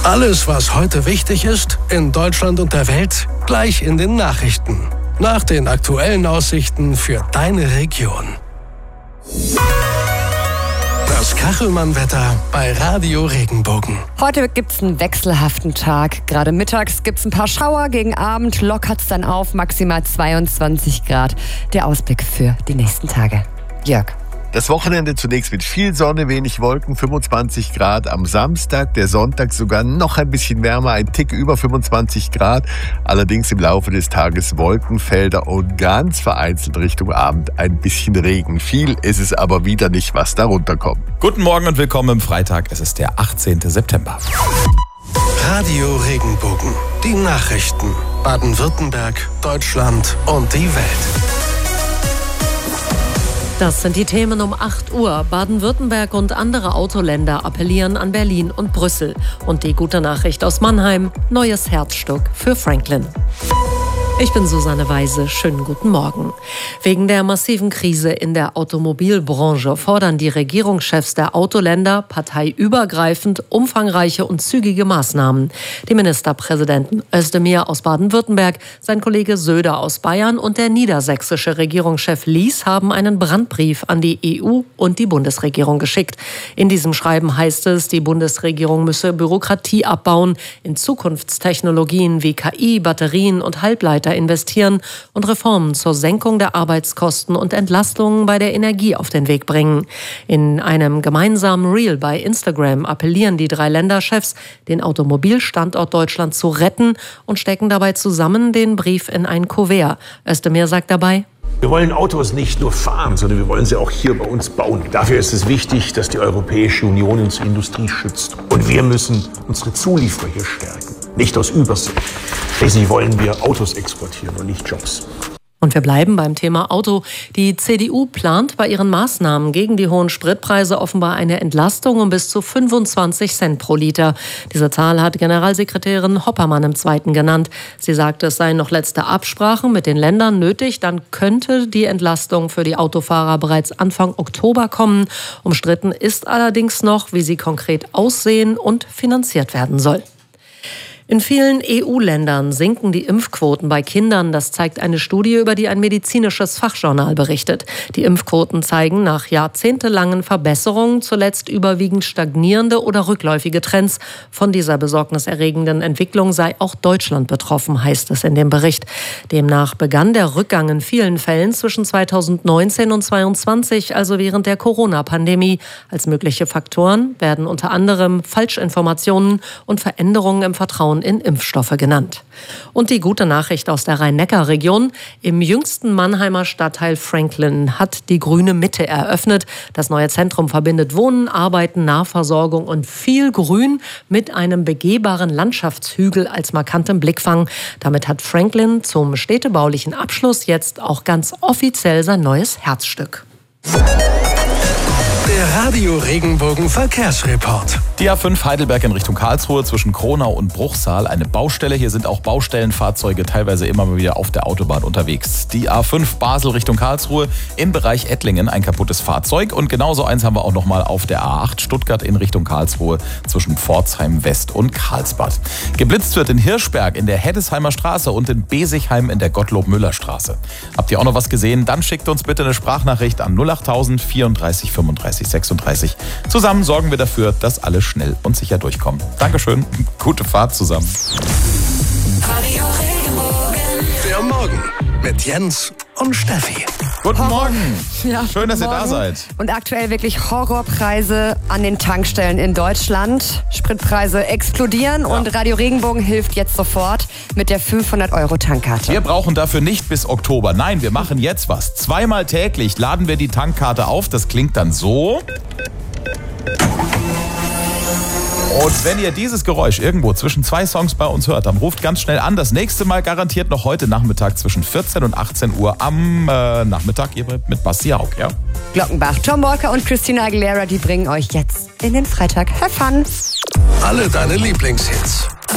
Alles, was heute wichtig ist, in Deutschland und der Welt, gleich in den Nachrichten. Nach den aktuellen Aussichten für deine Region. Das Kachelmann-Wetter bei Radio Regenbogen. Heute gibt's einen wechselhaften Tag. Gerade mittags gibt's ein paar Schauer, gegen Abend lockert's dann auf, maximal 22 Grad. Der Ausblick für die nächsten Tage. Jörg. Das Wochenende zunächst mit viel Sonne, wenig Wolken, 25 Grad am Samstag. Der Sonntag sogar noch ein bisschen wärmer, ein Tick über 25 Grad. Allerdings im Laufe des Tages Wolkenfelder und ganz vereinzelt Richtung Abend ein bisschen Regen. Viel ist es aber wieder nicht, was darunter kommt. Guten Morgen und willkommen im Freitag. Es ist der 18. September. Radio Regenbogen. Die Nachrichten. Baden-Württemberg, Deutschland und die Welt. Das sind die Themen um 8 Uhr. Baden-Württemberg und andere Autoländer appellieren an Berlin und Brüssel. Und die gute Nachricht aus Mannheim: neues Herzstück für Franklin. Ich bin Susanne Weise. Schönen guten Morgen. Wegen der massiven Krise in der Automobilbranche fordern die Regierungschefs der Autoländer parteiübergreifend umfangreiche und zügige Maßnahmen. Die Ministerpräsidenten Özdemir aus Baden-Württemberg, sein Kollege Söder aus Bayern und der niedersächsische Regierungschef Lies haben einen Brandbrief an die EU und die Bundesregierung geschickt. In diesem Schreiben heißt es, die Bundesregierung müsse Bürokratie abbauen, in Zukunftstechnologien wie KI, Batterien und Halbleiter investieren und Reformen zur Senkung der Arbeitskosten und Entlastungen bei der Energie auf den Weg bringen. In einem gemeinsamen Reel bei Instagram appellieren die 3 Länderchefs, den Automobilstandort Deutschland zu retten und stecken dabei zusammen den Brief in ein Kuvert. Özdemir sagt dabei: Wir wollen Autos nicht nur fahren, sondern wir wollen sie auch hier bei uns bauen. Dafür ist es wichtig, dass die Europäische Union unsere Industrie schützt. Und wir müssen unsere Zulieferer hier stärken, nicht aus Übersee. Schließlich wollen wir Autos exportieren und nicht Jobs. Und wir bleiben beim Thema Auto. Die CDU plant bei ihren Maßnahmen gegen die hohen Spritpreise offenbar eine Entlastung um bis zu 25 Cent pro Liter. Diese Zahl hat Generalsekretärin Hoppermann im Zweiten genannt. Sie sagte, es seien noch letzte Absprachen mit den Ländern nötig. Dann könnte die Entlastung für die Autofahrer bereits Anfang Oktober kommen. Umstritten ist allerdings noch, wie sie konkret aussehen und finanziert werden soll. In vielen EU-Ländern sinken die Impfquoten bei Kindern. Das zeigt eine Studie, über die ein medizinisches Fachjournal berichtet. Die Impfquoten zeigen nach jahrzehntelangen Verbesserungen zuletzt überwiegend stagnierende oder rückläufige Trends. Von dieser besorgniserregenden Entwicklung sei auch Deutschland betroffen, heißt es in dem Bericht. Demnach begann der Rückgang in vielen Fällen zwischen 2019 und 2022, also während der Corona-Pandemie. Als mögliche Faktoren werden unter anderem Falschinformationen und Veränderungen im Vertrauen in Impfstoffe genannt. Und die gute Nachricht aus der Rhein-Neckar-Region: Im jüngsten Mannheimer Stadtteil Franklin hat die Grüne Mitte eröffnet. Das neue Zentrum verbindet Wohnen, Arbeiten, Nahversorgung und viel Grün mit einem begehbaren Landschaftshügel als markantem Blickfang. Damit hat Franklin zum städtebaulichen Abschluss jetzt auch ganz offiziell sein neues Herzstück. Der Radio Regenbogen Verkehrsreport. Die A5 Heidelberg in Richtung Karlsruhe zwischen Kronau und Bruchsal. Eine Baustelle. Hier sind auch Baustellenfahrzeuge teilweise immer mal wieder auf der Autobahn unterwegs. Die A5 Basel Richtung Karlsruhe im Bereich Ettlingen. Ein kaputtes Fahrzeug. Und genauso eins haben wir auch nochmal auf der A8 Stuttgart in Richtung Karlsruhe zwischen Pforzheim West und Karlsbad. Geblitzt wird in Hirschberg in der Heddesheimer Straße und in Besigheim in der Gottlob-Müller-Straße. Habt ihr auch noch was gesehen? Dann schickt uns bitte eine Sprachnachricht an 08000 34 35 36. Zusammen sorgen wir dafür, dass alle schnell und sicher durchkommen. Dankeschön, gute Fahrt zusammen. Radio Regenbogen. Der Morgen mit Jens und Steffi. Guten Morgen. Ja, schön, dass ihr da seid. Und aktuell wirklich Horrorpreise an den Tankstellen in Deutschland. Spritpreise explodieren und Radio Regenbogen hilft jetzt sofort mit der 500-Euro-Tankkarte. Wir brauchen dafür nicht bis Oktober. Nein, wir machen jetzt was. 2-mal täglich laden wir die Tankkarte auf. Das klingt dann so. Und wenn ihr dieses Geräusch irgendwo zwischen 2 Songs bei uns hört, dann ruft ganz schnell an. Das nächste Mal garantiert noch heute Nachmittag zwischen 14 und 18 Uhr am Nachmittag hier mit Basti Haug, ja? Glockenbach, Tom Walker und Christina Aguilera, die bringen euch jetzt in den Freitag. Have fun! Alle deine Lieblingshits